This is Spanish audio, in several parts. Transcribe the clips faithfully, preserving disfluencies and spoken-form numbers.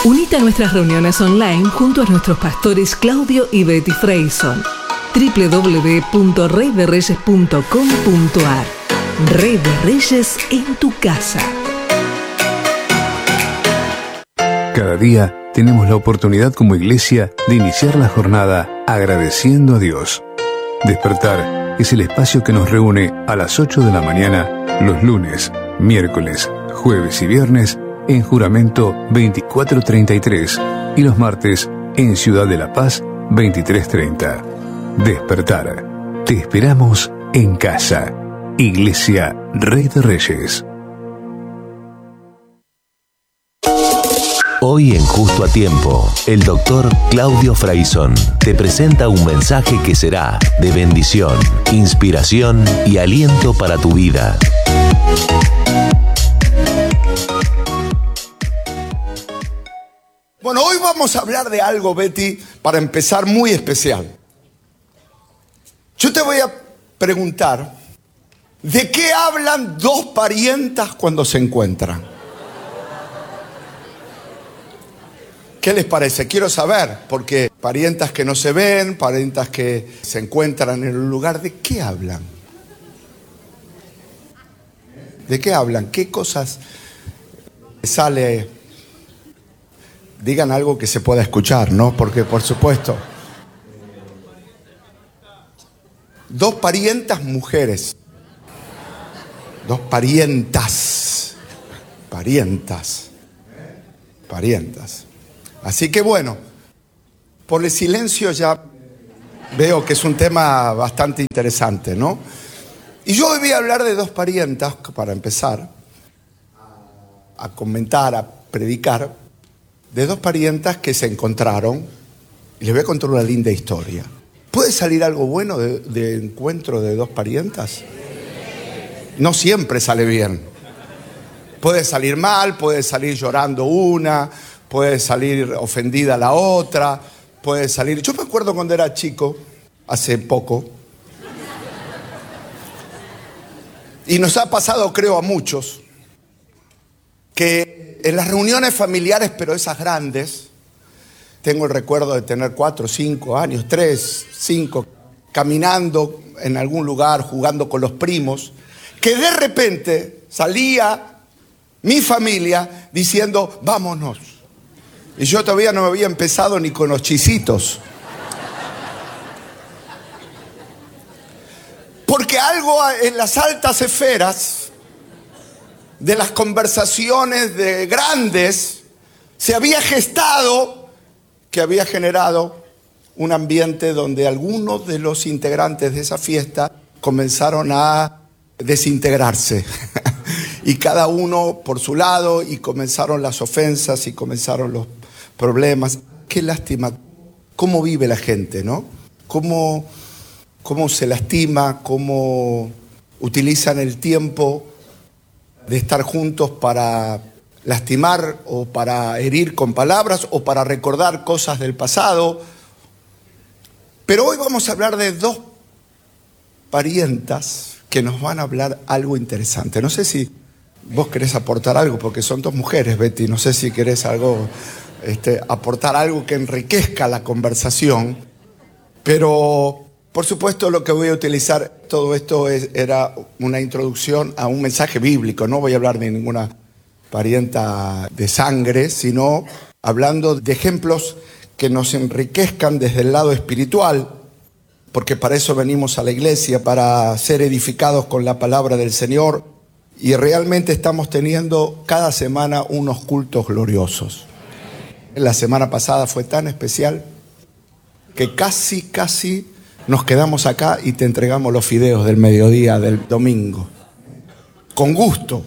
Unite a nuestras reuniones online junto a nuestros pastores Claudio y Betty Freyson. doble u doble u doble u punto rey de reyes punto com punto a r. Rey de Reyes en tu casa. Cada día tenemos la oportunidad como iglesia de iniciar la jornada agradeciendo a Dios. Despertar es el espacio que nos reúne a las ocho de la mañana los lunes, miércoles, jueves y viernes en Juramento veinticuatro treinta y tres y los martes en Ciudad de la Paz veintitrés treinta. Despertar. Te esperamos en casa. Iglesia Rey de Reyes. Hoy en Justo a Tiempo, el doctor Claudio Freyson te presenta un mensaje que será de bendición, inspiración y aliento para tu vida. Bueno, hoy vamos a hablar de algo, Betty, para empezar, muy especial. Yo te voy a preguntar, ¿de qué hablan dos parientas cuando se encuentran? ¿Qué les parece? Quiero saber, porque parientas que no se ven, parientas que se encuentran en un lugar, ¿de qué hablan? ¿De qué hablan? ¿Qué cosas sale? Digan algo que se pueda escuchar, ¿no? Porque, por supuesto, dos parientas mujeres. Dos parientas. Parientas. Parientas. Así que bueno, por el silencio ya veo que es un tema bastante interesante, ¿no? Y yo hoy voy a hablar de dos parientas, para empezar a comentar, a predicar, de dos parientas que se encontraron, y les voy a contar una linda historia. ¿Puede salir algo bueno de, de encuentro de dos parientas? No siempre sale bien. Puede salir mal, puede salir llorando una, puede salir ofendida la otra, puede salir... Yo me acuerdo cuando era chico, hace poco, y nos ha pasado, creo, a muchos, que en las reuniones familiares, pero esas grandes, tengo el recuerdo de tener cuatro, cinco años, tres, cinco, caminando en algún lugar, jugando con los primos, que de repente salía mi familia diciendo, vámonos. Y yo todavía no me había empezado ni con los chisitos. Porque algo en las altas esferas de las conversaciones de grandes se había gestado, que había generado un ambiente donde algunos de los integrantes de esa fiesta comenzaron a desintegrarse. Y cada uno por su lado, y comenzaron las ofensas y comenzaron los problemas. Qué lástima cómo vive la gente, ¿no? Cómo, cómo se lastima, cómo utilizan el tiempo de estar juntos para lastimar o para herir con palabras o para recordar cosas del pasado. Pero hoy vamos a hablar de dos parientas que nos van a hablar algo interesante. No sé si vos querés aportar algo, porque son dos mujeres, Betty. No sé si querés algo... Este, aportar algo que enriquezca la conversación, pero por supuesto lo que voy a utilizar, todo esto es, era una introducción a un mensaje bíblico. No voy a hablar de ninguna parienta de sangre, sino hablando de ejemplos que nos enriquezcan desde el lado espiritual, porque para eso venimos a la iglesia, para ser edificados con la palabra del Señor, y realmente estamos teniendo cada semana unos cultos gloriosos. La semana pasada fue tan especial que casi, casi nos quedamos acá y te entregamos los fideos del mediodía del domingo. Con gusto.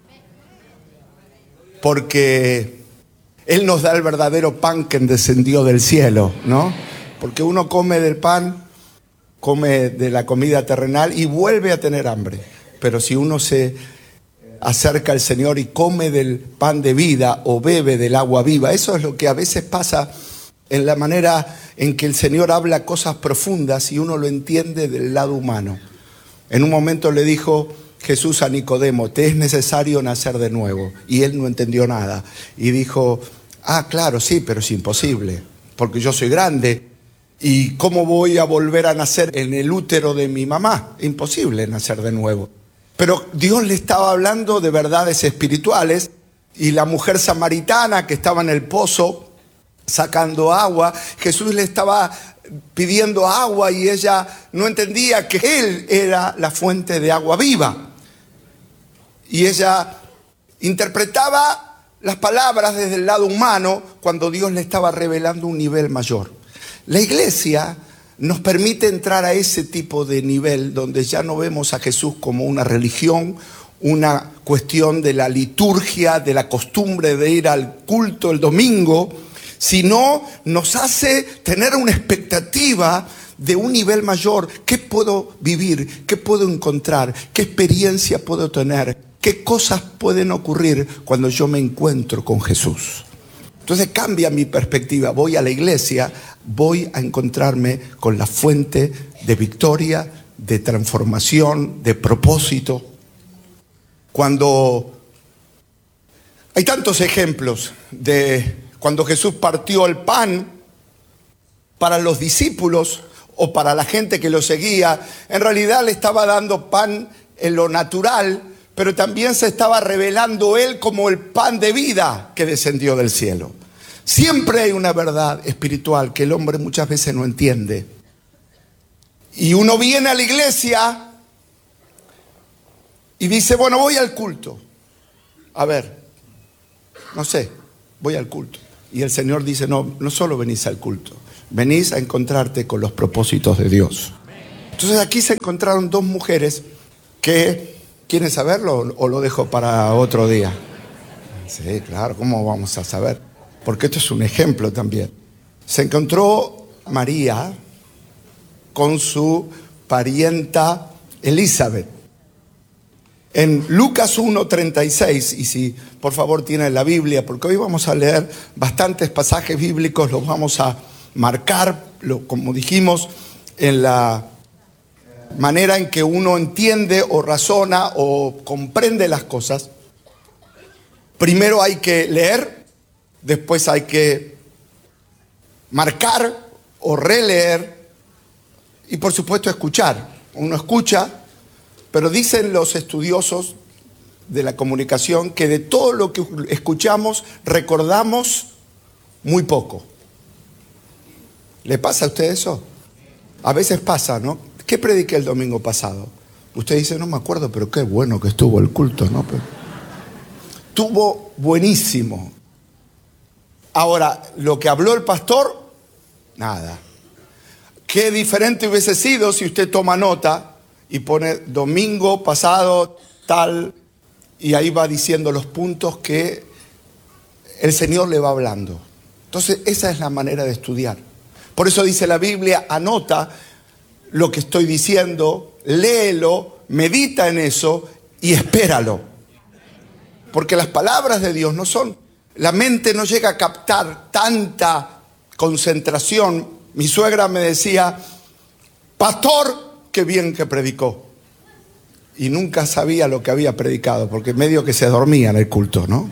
Porque Él nos da el verdadero pan que descendió del cielo, ¿no? Porque uno come del pan, come de la comida terrenal y vuelve a tener hambre. Pero si uno se acerca al Señor y come del pan de vida o bebe del agua viva. Eso es lo que a veces pasa en la manera en que el Señor habla cosas profundas y uno lo entiende del lado humano. En un momento le dijo Jesús a Nicodemo, te es necesario nacer de nuevo. Y él no entendió nada. Y dijo, Ah, claro, sí, pero es imposible, porque yo soy grande. ¿Y cómo voy a volver a nacer en el útero de mi mamá? Imposible nacer de nuevo. Pero Dios le estaba hablando de verdades espirituales, y la mujer samaritana que estaba en el pozo sacando agua, Jesús le estaba pidiendo agua y ella no entendía que Él era la fuente de agua viva. Y ella interpretaba las palabras desde el lado humano cuando Dios le estaba revelando un nivel mayor. La iglesia nos permite entrar a ese tipo de nivel donde ya no vemos a Jesús como una religión, una cuestión de la liturgia, de la costumbre de ir al culto el domingo, sino nos hace tener una expectativa de un nivel mayor. ¿Qué puedo vivir? ¿Qué puedo encontrar? ¿Qué experiencia puedo tener? ¿Qué cosas pueden ocurrir cuando yo me encuentro con Jesús? Entonces cambia mi perspectiva. Voy a la iglesia, voy a encontrarme con la fuente de victoria, de transformación, de propósito. Cuando hay tantos ejemplos de cuando Jesús partió el pan para los discípulos o para la gente que lo seguía, en realidad le estaba dando pan en lo natural, pero también se estaba revelando Él como el pan de vida que descendió del cielo. Siempre hay una verdad espiritual que el hombre muchas veces no entiende. Y uno viene a la iglesia y dice, bueno, voy al culto. A ver, no sé, voy al culto. Y el Señor dice, no, no solo venís al culto, venís a encontrarte con los propósitos de Dios. Entonces aquí se encontraron dos mujeres que, ¿quieren saberlo o lo dejo para otro día? Sí, claro, ¿cómo vamos a saber? Porque esto es un ejemplo también. Se encontró María con su parienta Elizabeth. En Lucas uno treinta y seis, y si por favor tienen la Biblia, porque hoy vamos a leer bastantes pasajes bíblicos, los vamos a marcar, lo, como dijimos, en la manera en que uno entiende o razona o comprende las cosas. Primero hay que leer, después hay que marcar o releer y por supuesto escuchar. Uno escucha, pero dicen los estudiosos de la comunicación que de todo lo que escuchamos recordamos muy poco. ¿Le pasa a usted eso? A veces pasa, ¿no? ¿Qué prediqué el domingo pasado? Usted dice, no me acuerdo, pero qué bueno que estuvo el culto, ¿no? Pero estuvo buenísimo. Ahora, lo que habló el pastor, nada. Qué diferente hubiese sido si usted toma nota y pone domingo pasado tal, y ahí va diciendo los puntos que el Señor le va hablando. Entonces esa es la manera de estudiar. Por eso dice la Biblia, anota lo que estoy diciendo, léelo, medita en eso y espéralo. Porque las palabras de Dios no son, la mente no llega a captar tanta concentración. Mi suegra me decía, pastor, qué bien que predicó. Y nunca sabía lo que había predicado, porque medio que se dormía en el culto, ¿no?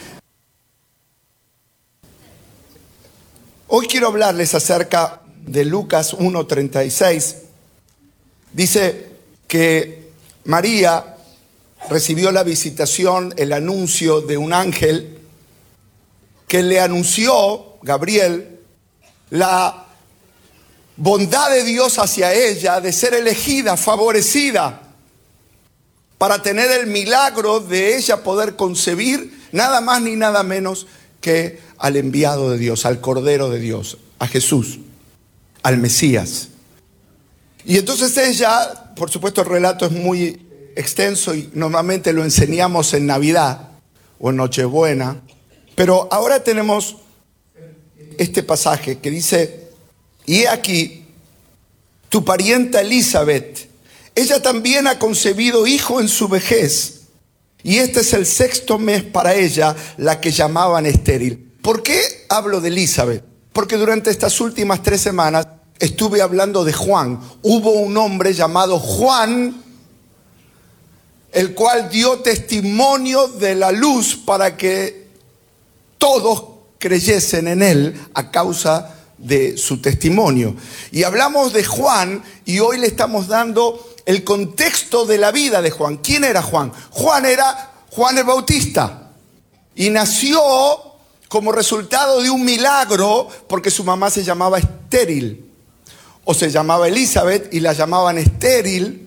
Hoy quiero hablarles acerca de Lucas uno treinta y seis. Dice que María recibió la visitación, el anuncio de un ángel que le anunció, Gabriel, la bondad de Dios hacia ella, de ser elegida, favorecida, para tener el milagro de ella poder concebir nada más ni nada menos que al enviado de Dios, al Cordero de Dios, a Jesús, al Mesías. Y entonces ella, por supuesto el relato es muy extenso y normalmente lo enseñamos en Navidad o en Nochebuena, pero ahora tenemos este pasaje que dice, y he aquí, tu parienta Elizabeth, ella también ha concebido hijo en su vejez, y este es el sexto mes para ella, la que llamaban estéril. ¿Por qué hablo de Elizabeth? Porque durante estas últimas tres semanas estuve hablando de Juan. Hubo un hombre llamado Juan, el cual dio testimonio de la luz para que todos creyesen en él a causa de su testimonio. Y hablamos de Juan y hoy le estamos dando el contexto de la vida de Juan. ¿Quién era Juan? Juan era Juan el Bautista y nació como resultado de un milagro porque su mamá se llamaba estéril o se llamaba Elizabeth y la llamaban estéril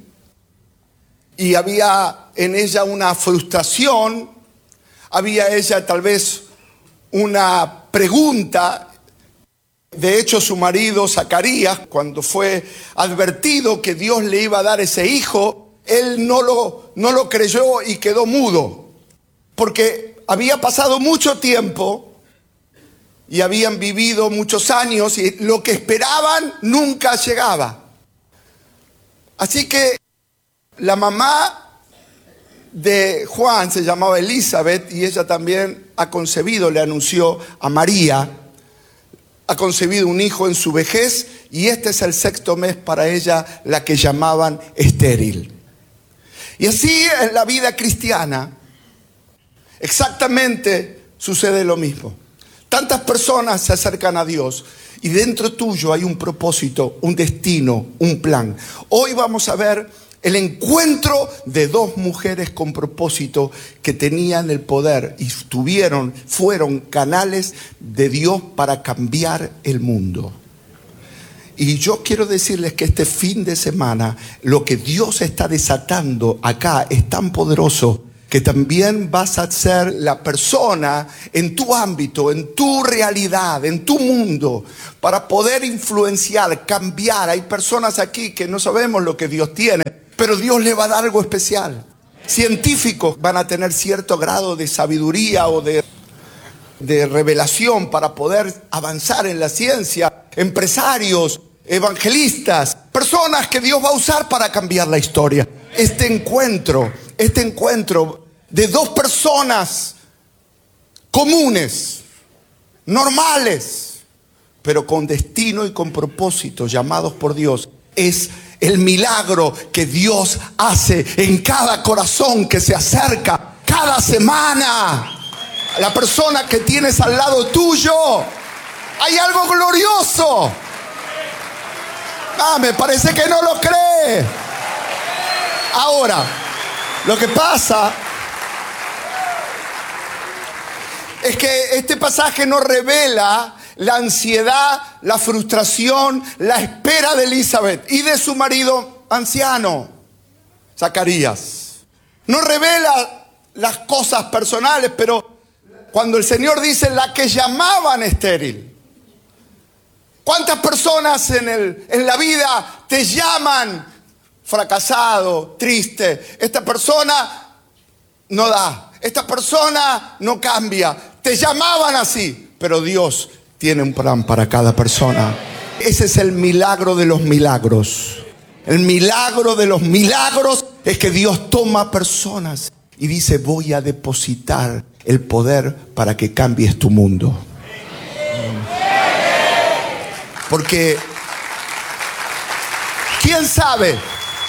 y había en ella una frustración, había ella tal vez una pregunta. De hecho, su marido Zacarías, cuando fue advertido que Dios le iba a dar ese hijo, él no lo, no lo creyó y quedó mudo. Porque había pasado mucho tiempo y habían vivido muchos años y lo que esperaban nunca llegaba. Así que la mamá de Juan se llamaba Elizabeth y ella también ha concebido, le anunció a María. Ha concebido un hijo en su vejez y este es el sexto mes para ella, la que llamaban estéril. Y así en la vida cristiana exactamente sucede lo mismo. Tantas personas se acercan a Dios y dentro tuyo hay un propósito, un destino, un plan. Hoy vamos a ver el encuentro de dos mujeres con propósito que tenían el poder y tuvieron, fueron canales de Dios para cambiar el mundo. Y yo quiero decirles que este fin de semana lo que Dios está desatando acá es tan poderoso que también vas a ser la persona en tu ámbito, en tu realidad, en tu mundo, para poder influenciar, cambiar. Hay personas aquí que no sabemos lo que Dios tiene, pero Dios le va a dar algo especial. Científicos van a tener cierto grado de sabiduría o de, de revelación para poder avanzar en la ciencia. Empresarios, evangelistas, personas que Dios va a usar para cambiar la historia. Este encuentro, este encuentro de dos personas comunes, normales, pero con destino y con propósito, llamados por Dios, es el milagro que Dios hace en cada corazón que se acerca cada semana. La persona que tienes al lado tuyo, hay algo glorioso. Ah, me parece que no lo cree. Ahora, lo que pasa es que este pasaje nos revela la ansiedad, la frustración, la espera de Elizabeth y de su marido anciano, Zacarías. No revela las cosas personales, pero cuando el Señor dice la que llamaban estéril. ¿Cuántas personas en, el, en la vida te llaman fracasado, triste? Esta persona no da, esta persona no cambia. Te llamaban así, pero Dios tiene un plan para cada persona. Ese es el milagro de los milagros. El milagro de los milagros es que Dios toma personas y dice: voy a depositar el poder para que cambies tu mundo. Porque ¿quién sabe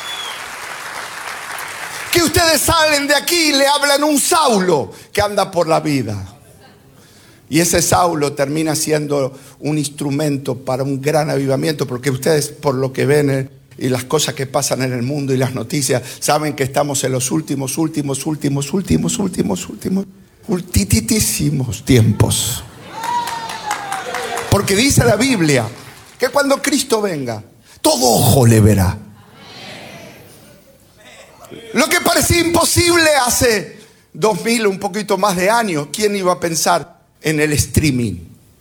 que ustedes salen de aquí y le hablan a un Saulo que anda por la vida? Y ese Saulo termina siendo un instrumento para un gran avivamiento, porque ustedes, por lo que ven y las cosas que pasan en el mundo y las noticias, saben que estamos en los últimos, últimos, últimos, últimos, últimos, últimos, ultititísimos tiempos. Porque dice la Biblia que cuando Cristo venga, todo ojo le verá. Lo que parecía imposible hace dos mil, un poquito más de años, ¿quién iba a pensar en el streaming?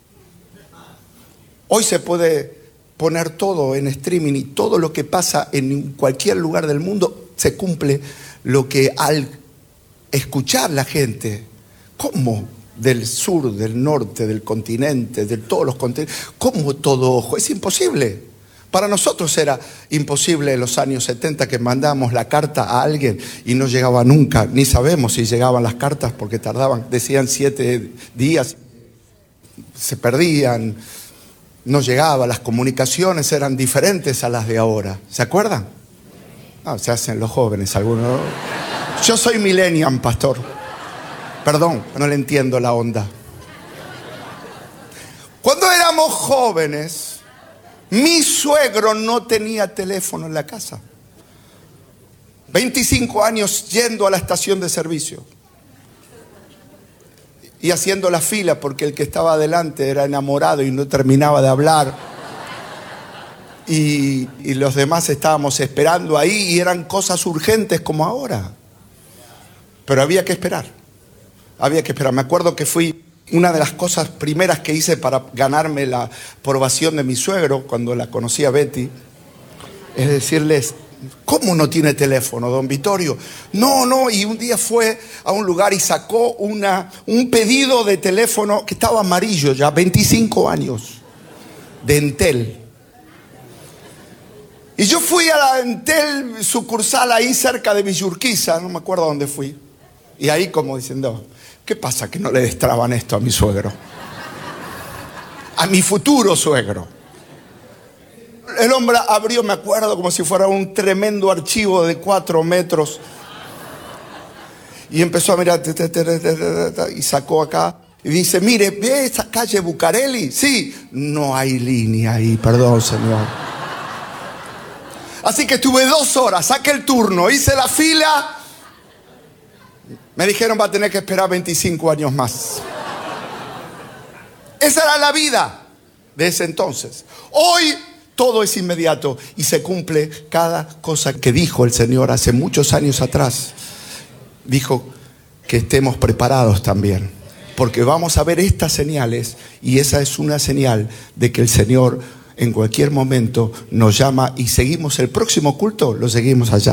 Hoy se puede poner todo en streaming y todo lo que pasa en cualquier lugar del mundo se cumple lo que al escuchar la gente, ¿cómo? Del sur, del norte, del continente, de todos los continentes, ¿cómo todo ojo? Es imposible. Para nosotros era imposible en los años setenta que mandamos la carta a alguien y no llegaba nunca, ni sabemos si llegaban las cartas porque tardaban, decían siete días, se perdían, no llegaba, las comunicaciones eran diferentes a las de ahora. ¿Se acuerdan? No, se hacen los jóvenes algunos. Yo soy millennial, pastor. Perdón, no le entiendo la onda. Cuando éramos jóvenes, mi suegro no tenía teléfono en la casa. veinticinco años yendo a la estación de servicio y haciendo la fila porque el que estaba adelante era enamorado y no terminaba de hablar. Y, y los demás estábamos esperando ahí y eran cosas urgentes como ahora. Pero había que esperar. Había que esperar. Me acuerdo que fui, una de las cosas primeras que hice para ganarme la aprobación de mi suegro cuando la conocí a Betty, es decirles, ¿cómo no tiene teléfono, don Vittorio? No, no, y un día fue a un lugar y sacó una, un pedido de teléfono que estaba amarillo ya, veinticinco años, de Entel. Y yo fui a la Entel sucursal ahí cerca de Villurquiza, no me acuerdo dónde fui. Y ahí como diciendo, ¿qué pasa que no le destraban esto a mi suegro? A mi futuro suegro. El hombre abrió, me acuerdo, como si fuera un tremendo archivo de cuatro metros. Y empezó a mirar, y sacó acá. Y dice, mire, ¿ve esa calle Bucareli? Sí, no hay línea ahí, perdón, señor. Así que estuve dos horas, saqué el turno, hice la fila. Me dijeron, va a tener que esperar veinticinco años más. Esa era la vida de ese entonces. Hoy todo es inmediato y se cumple cada cosa que dijo el Señor hace muchos años atrás. Dijo que estemos preparados también, porque vamos a ver estas señales y esa es una señal de que el Señor en cualquier momento nos llama y seguimos el próximo culto, lo seguimos allá.